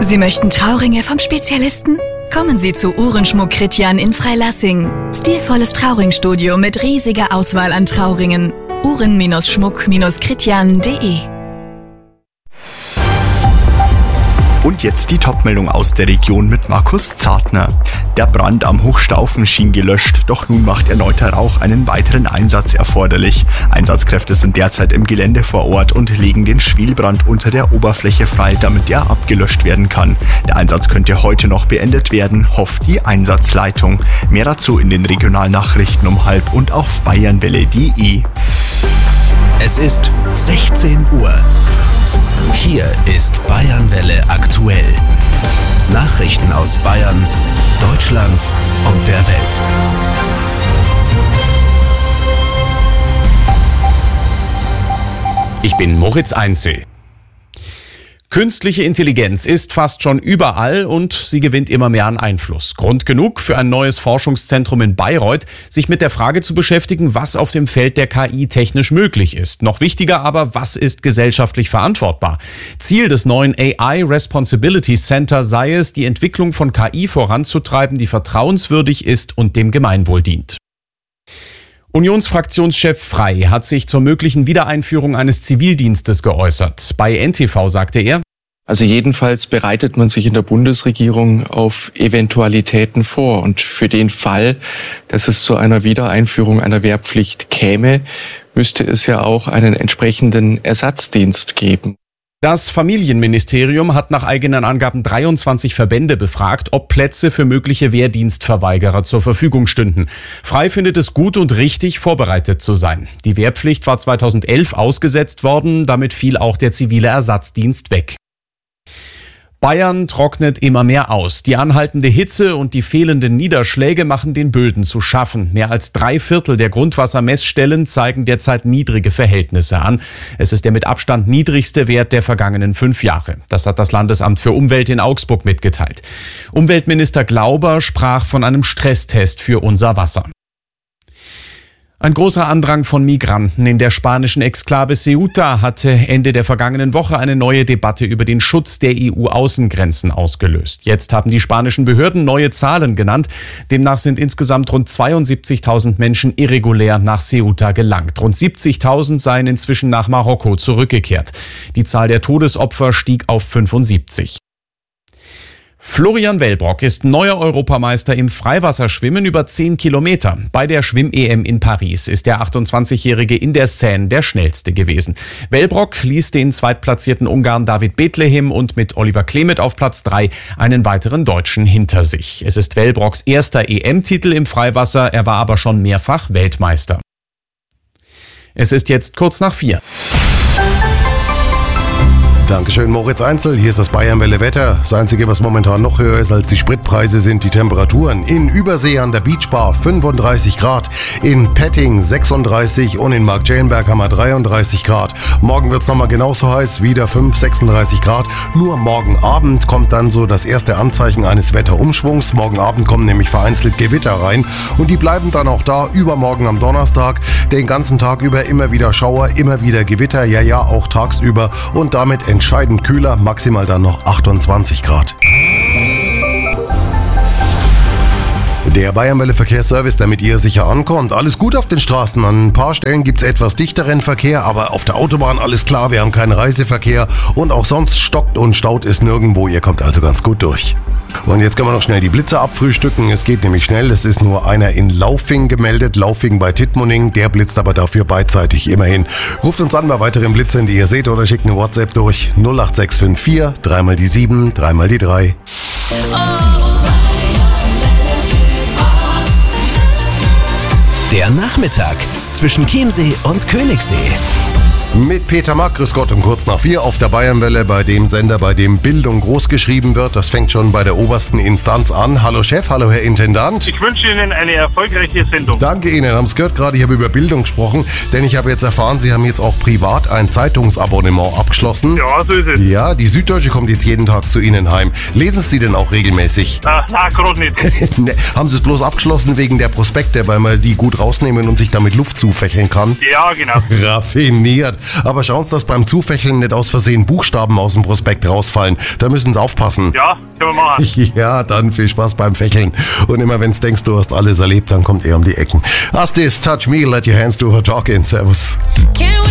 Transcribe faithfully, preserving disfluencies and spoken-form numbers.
Sie möchten Trauringe vom Spezialisten? Kommen Sie zu Uhrenschmuck Kritjan in Freilassing. Stilvolles Trauringstudio mit riesiger Auswahl an Trauringen. uhren-schmuck-kritjan punkt de. Und jetzt die Topmeldung aus der Region mit Markus Zartner. Der Brand am Hochstaufen schien gelöscht, doch nun macht erneuter Rauch einen weiteren Einsatz erforderlich. Einsatzkräfte sind derzeit im Gelände vor Ort und legen den Schwelbrand unter der Oberfläche frei, damit er abgelöscht werden kann. Der Einsatz könnte heute noch beendet werden, hofft die Einsatzleitung. Mehr dazu in den Regionalnachrichten um halb und auf bayernwelle punkt de. Es ist sechzehn Uhr. Hier ist Bayernwelle aktuell. Nachrichten aus Bayern, Deutschland und der Welt. Ich bin Moritz Einzel. Künstliche Intelligenz ist fast schon überall und sie gewinnt immer mehr an Einfluss. Grund genug für ein neues Forschungszentrum in Bayreuth, sich mit der Frage zu beschäftigen, was auf dem Feld der K I technisch möglich ist. Noch wichtiger aber, was ist gesellschaftlich verantwortbar? Ziel des neuen A I Responsibility Center sei es, die Entwicklung von K I voranzutreiben, die vertrauenswürdig ist und dem Gemeinwohl dient. Unionsfraktionschef Frey hat sich zur möglichen Wiedereinführung eines Zivildienstes geäußert. Bei N T V sagte er: Also jedenfalls bereitet man sich in der Bundesregierung auf Eventualitäten vor. Und für den Fall, dass es zu einer Wiedereinführung einer Wehrpflicht käme, müsste es ja auch einen entsprechenden Ersatzdienst geben. Das Familienministerium hat nach eigenen Angaben dreiundzwanzig Verbände befragt, ob Plätze für mögliche Wehrdienstverweigerer zur Verfügung stünden. Frey findet es gut und richtig, vorbereitet zu sein. Die Wehrpflicht war zweitausendelf ausgesetzt worden, damit fiel auch der zivile Ersatzdienst weg. Bayern trocknet immer mehr aus. Die anhaltende Hitze und die fehlenden Niederschläge machen den Böden zu schaffen. Mehr als drei Viertel der Grundwassermessstellen zeigen derzeit niedrige Verhältnisse an. Es ist der mit Abstand niedrigste Wert der vergangenen fünf Jahre. Das hat das Landesamt für Umwelt in Augsburg mitgeteilt. Umweltminister Glauber sprach von einem Stresstest für unser Wasser. Ein großer Andrang von Migranten in der spanischen Exklave Ceuta hatte Ende der vergangenen Woche eine neue Debatte über den Schutz der E U-Außengrenzen ausgelöst. Jetzt haben die spanischen Behörden neue Zahlen genannt. Demnach sind insgesamt rund zweiundsiebzigtausend Menschen irregulär nach Ceuta gelangt. Rund siebzigtausend seien inzwischen nach Marokko zurückgekehrt. Die Zahl der Todesopfer stieg auf fünfundsiebzig. Florian Wellbrock ist neuer Europameister im Freiwasserschwimmen über zehn Kilometer. Bei der Schwimm-E M in Paris ist der achtundzwanzigjährige in der Seine der schnellste gewesen. Wellbrock ließ den zweitplatzierten Ungarn David Bethlehem und mit Oliver Klemet auf Platz drei einen weiteren Deutschen hinter sich. Es ist Wellbrocks erster E M-Titel im Freiwasser, er war aber schon mehrfach Weltmeister. Es ist jetzt kurz nach vier. Dankeschön, Moritz Einzel. Hier ist das Bayernwelle Wetter. Das Einzige, was momentan noch höher ist als die Spritpreise, sind die Temperaturen. In Übersee an der Beachbar fünfunddreißig Grad, in Petting sechsunddreißig und in Marktschellenberg haben wir dreiunddreißig Grad. Morgen wird es nochmal genauso heiß, wieder fünf, sechsunddreißig Grad. Nur morgen Abend kommt dann so das erste Anzeichen eines Wetterumschwungs. Morgen Abend kommen nämlich vereinzelt Gewitter rein und die bleiben dann auch da übermorgen am Donnerstag. Den ganzen Tag über immer wieder Schauer, immer wieder Gewitter, ja ja, auch tagsüber und damit entscheidend kühler, maximal dann noch achtundzwanzig Grad. Der Bayernwelle Verkehrsservice, damit ihr sicher ankommt. Alles gut auf den Straßen. An ein paar Stellen gibt es etwas dichteren Verkehr, aber auf der Autobahn alles klar, wir haben keinen Reiseverkehr und auch sonst stockt und staut es nirgendwo. Ihr kommt also ganz gut durch. Und jetzt können wir noch schnell die Blitze abfrühstücken. Es geht nämlich schnell. Es ist nur einer in Laufing gemeldet. Laufing bei Tittmoning. Der blitzt aber dafür beidseitig immerhin. Ruft uns an bei weiteren Blitzen, die ihr seht, oder schickt eine WhatsApp durch null acht sechs fünf vier, dreimal die sieben, dreimal die drei. Der Nachmittag zwischen Chiemsee und Königssee. Mit Peter Mack, grüß Gott, um kurz nach vier auf der Bayernwelle, bei dem Sender, bei dem Bildung großgeschrieben wird. Das fängt schon bei der obersten Instanz an. Hallo Chef, hallo Herr Intendant. Ich wünsche Ihnen eine erfolgreiche Sendung. Danke Ihnen, haben es gehört gerade, ich habe über Bildung gesprochen, denn ich habe jetzt erfahren, Sie haben jetzt auch privat ein Zeitungsabonnement abgeschlossen. Ja, so ist es. Ja, die Süddeutsche kommt jetzt jeden Tag zu Ihnen heim. Lesen Sie denn auch regelmäßig? Ah, na, gerade nicht. Ne, haben Sie es bloß abgeschlossen wegen der Prospekte, weil man die gut rausnehmen und sich damit Luft zufächeln kann? Ja, genau. Raffiniert. aber schauen Sie, dass beim Zufächeln nicht aus Versehen Buchstaben aus dem Prospekt rausfallen. Da müssen Sie aufpassen. Ja, können wir machen. Ja, dann viel Spaß beim Fächeln. Und immer wenn du denkst, du hast alles erlebt, dann kommt er um die Ecken. Astis, Touch Me, Let Your Hands Do Her Talking. Servus.